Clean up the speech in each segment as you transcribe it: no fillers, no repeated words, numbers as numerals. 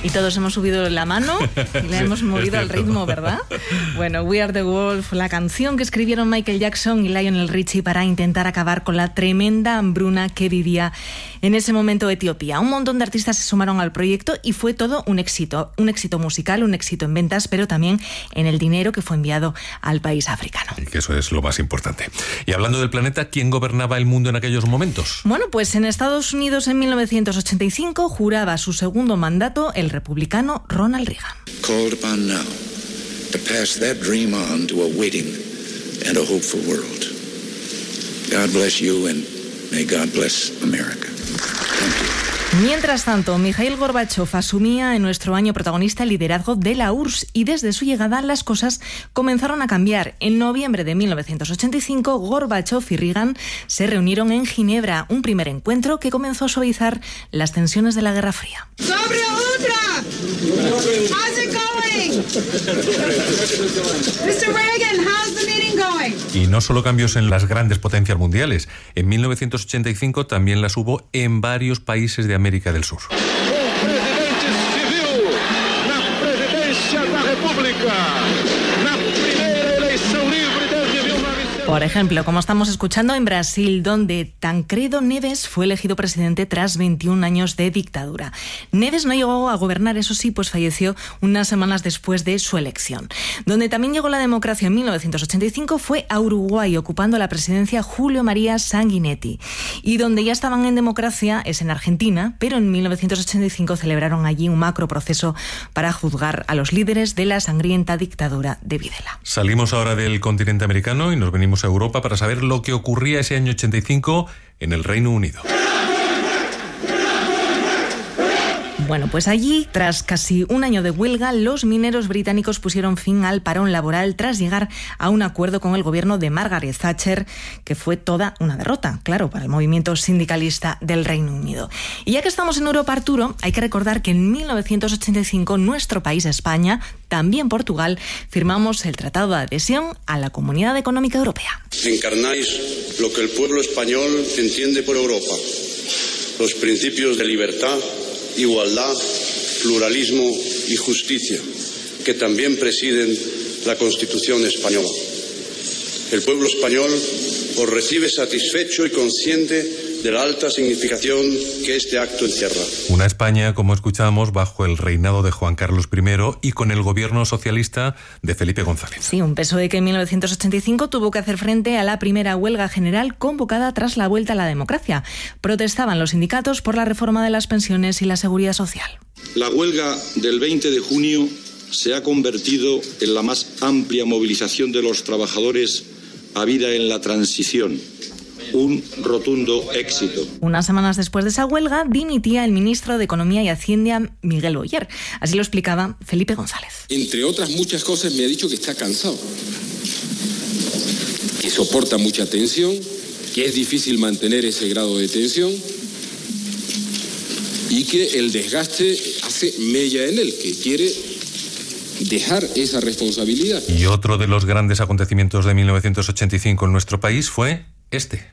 Y todos hemos subido la mano y la hemos movido al ritmo, ¿verdad? Bueno, We Are the Wolf, la canción que escribieron Michael Jackson y Lionel Richie para intentar acabar con la tremenda hambruna que vivía en ese momento Etiopía. Un montón de artistas se sumaron al proyecto y fue todo un éxito musical, un éxito en ventas, pero también en el dinero que fue enviado al país africano. Y que eso es lo más importante. Y hablando del planeta, ¿quién gobernaba el mundo en aquellos momentos? Bueno, pues en Estados Unidos en 1985 juraba su segundo mandato el republicano Ronald Reagan. Called upon now to pass that dream on to a waiting and a hopeful world. God bless you and may God bless America. Thank you. Mientras tanto, Mikhail Gorbachev asumía en nuestro año protagonista el liderazgo de la URSS y desde su llegada las cosas comenzaron a cambiar. En noviembre de 1985, Gorbachev y Reagan se reunieron en Ginebra, un primer encuentro que comenzó a suavizar las tensiones de la Guerra Fría. ¡Sobre otra! How's it going? Mr. Reagan, how's the meeting going? Y no solo cambios en las grandes potencias mundiales. En 1985 también las hubo en varios países de América del Sur. Por ejemplo, como estamos escuchando en Brasil, donde Tancredo Neves fue elegido presidente tras 21 años de dictadura. Neves no llegó a gobernar, eso sí, pues falleció unas semanas después de su elección. Donde también llegó la democracia en 1985 fue a Uruguay, ocupando la presidencia Julio María Sanguinetti. Y donde ya estaban en democracia es en Argentina, pero en 1985 celebraron allí un macroproceso para juzgar a los líderes de la sangrienta dictadura de Videla. Salimos ahora del continente americano y nos venimos a Europa para saber lo que ocurría ese año 85 en el Reino Unido. Bueno, pues allí, tras casi un año de huelga, los mineros británicos pusieron fin al parón laboral tras llegar a un acuerdo con el gobierno de Margaret Thatcher, que fue toda una derrota, claro, para el movimiento sindicalista del Reino Unido. Y ya que estamos en Europa, Arturo, hay que recordar que en 1985 nuestro país, España, también Portugal, firmamos el Tratado de Adhesión a la Comunidad Económica Europea. Encarnáis lo que el pueblo español entiende por Europa, los principios de libertad, igualdad, pluralismo y justicia, que también presiden la Constitución española. El pueblo español os recibe satisfecho y consciente de la alta significación que este acto encierra. Una España, como escuchamos, bajo el reinado de Juan Carlos I y con el gobierno socialista de Felipe González. Sí, un PSOE que en 1985 tuvo que hacer frente a la primera huelga general convocada tras la vuelta a la democracia. Protestaban los sindicatos por la reforma de las pensiones y la seguridad social. La huelga del 20 de junio se ha convertido en la más amplia movilización de los trabajadores habida en la transición. Un rotundo éxito. Unas semanas después de esa huelga, dimitía el ministro de Economía y Hacienda, Miguel Boyer. Así lo explicaba Felipe González. Entre otras muchas cosas me ha dicho que está cansado, que soporta mucha tensión, que es difícil mantener ese grado de tensión y que el desgaste hace mella en él, que quiere dejar esa responsabilidad. Y otro de los grandes acontecimientos de 1985 en nuestro país fue este.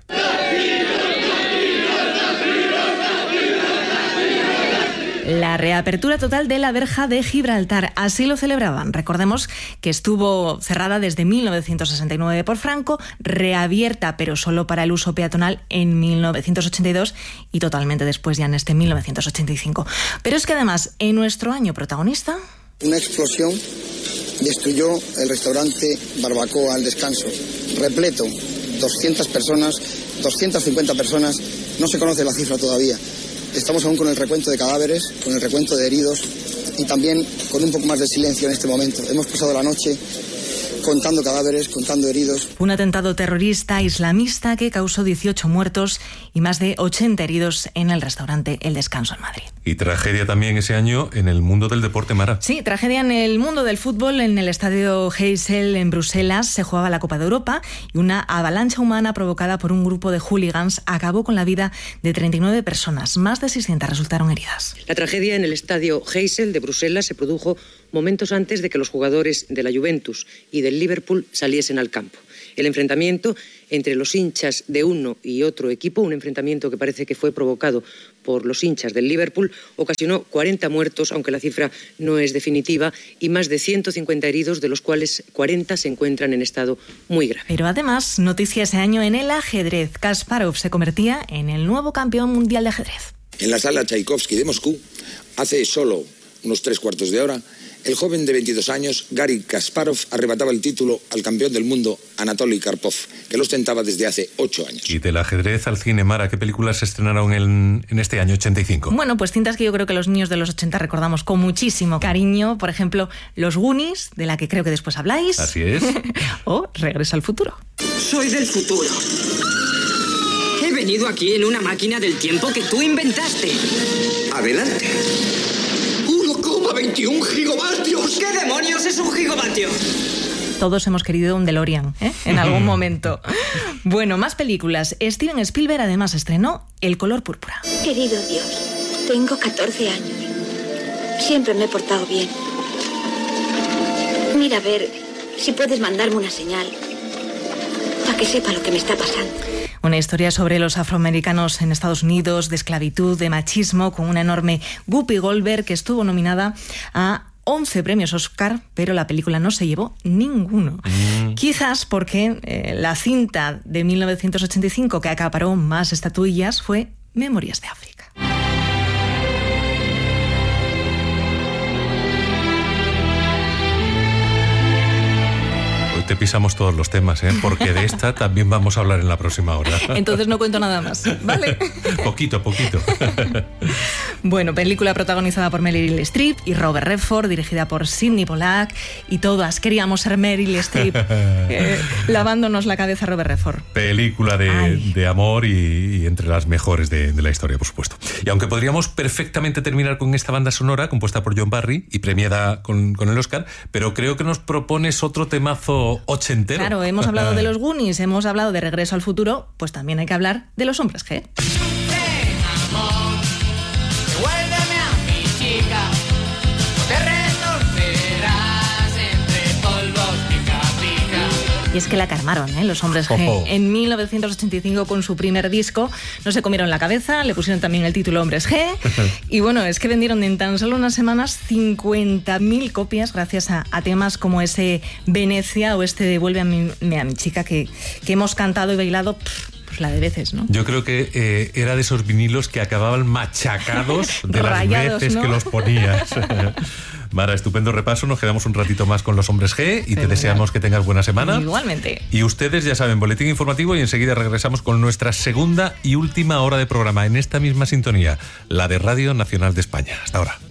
La reapertura total de la verja de Gibraltar, así lo celebraban. Recordemos que estuvo cerrada desde 1969 por Franco, reabierta pero solo para el uso peatonal en 1982 y totalmente después ya en este 1985. Pero es que además, en nuestro año protagonista... Una explosión destruyó el restaurante Barbacoa al Descanso, repleto, 200 personas, 250 personas, no se conoce la cifra todavía. Estamos aún con el recuento de cadáveres, con el recuento de heridos y también con un poco más de silencio en este momento. Hemos pasado la noche contando cadáveres, contando heridos. Un atentado terrorista islamista que causó 18 muertos y más de 80 heridos en el restaurante El Descanso en Madrid. Y tragedia también ese año en el mundo del deporte, Mara. Sí, tragedia en el mundo del fútbol. En el estadio Heysel en Bruselas se jugaba la Copa de Europa y una avalancha humana provocada por un grupo de hooligans acabó con la vida de 39 personas. Más de 600 resultaron heridas. La tragedia en el estadio Heysel de Bruselas se produjo momentos antes de que los jugadores de la Juventus y del Liverpool saliesen al campo. El enfrentamiento entre los hinchas de uno y otro equipo, un enfrentamiento que parece que fue provocado por los hinchas del Liverpool, ocasionó 40 muertos, aunque la cifra no es definitiva, y más de 150 heridos, de los cuales 40 se encuentran en estado muy grave. Pero además, noticia ese año en el ajedrez. Kasparov se convertía en el nuevo campeón mundial de ajedrez. En la sala Tchaikovsky de Moscú, hace solo unos 3/4 de hora, el joven de 22 años, Garry Kasparov, arrebataba el título al campeón del mundo, Anatoly Karpov, que lo ostentaba desde hace 8 años. Y del ajedrez al cine, Mara, ¿qué películas se estrenaron en este año 85? Bueno, pues cintas que yo creo que los niños de los 80 recordamos con muchísimo cariño. Por ejemplo, Los Goonies, de la que creo que después habláis. Así es. O Regreso al futuro. Soy del futuro. He venido aquí en una máquina del tiempo que tú inventaste. Adelante. 1,21 gigavatios. ¿Qué demonios es un gigavatio? Todos hemos querido un DeLorean, en algún momento. Bueno, más películas. Steven Spielberg además estrenó El color púrpura. Querido Dios, tengo 14 años. Siempre me he portado bien. Mira a ver si puedes mandarme una señal para que sepa lo que me está pasando. Una historia sobre los afroamericanos en Estados Unidos, de esclavitud, de machismo, con una enorme Whoopi Goldberg, que estuvo nominada a 11 premios Oscar, pero la película no se llevó ninguno. Quizás porque la cinta de 1985 que acaparó más estatuillas fue Memorias de África. Te pisamos todos los temas, porque de esta también vamos a hablar en la próxima hora. Entonces no cuento nada más, ¿vale? Poquito. Bueno, película protagonizada por Meryl Streep y Robert Redford, dirigida por Sidney Pollack, y todas queríamos ser Meryl Streep, lavándonos la cabeza a Robert Redford. Película de amor y entre las mejores de la historia, por supuesto. Y aunque podríamos perfectamente terminar con esta banda sonora compuesta por John Barry y premiada con el Oscar, pero creo que nos propones otro temazo ochentero. Claro, hemos hablado de los Goonies, hemos hablado de Regreso al futuro, pues también hay que hablar de los Hombres G. Devuélveme a mi chica, te retorcerás entre polvos pica pica. Y es que la calmaron, los Hombres G. En 1985, con su primer disco, no se comieron la cabeza, le pusieron también el título Hombres G. Y bueno, es que vendieron en tan solo unas semanas 50.000 copias gracias a temas como ese Venecia o este Devuélveme a mi chica que hemos cantado y bailado pues la de veces, ¿no? Yo creo que era de esos vinilos que acababan machacados de rayados, las veces, ¿no?, que los ponías. Mara, estupendo repaso. Nos quedamos un ratito más con los Hombres G y te deseamos que tengas buena semana. Igualmente. Y ustedes ya saben, boletín informativo, y enseguida regresamos con nuestra segunda y última hora de programa en esta misma sintonía, la de Radio Nacional de España. Hasta ahora.